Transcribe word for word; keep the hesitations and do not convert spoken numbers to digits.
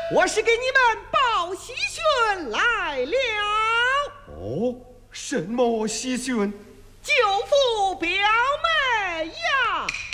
我是给你们报喜讯来了。 哦，什么喜讯？ 舅父表妹呀！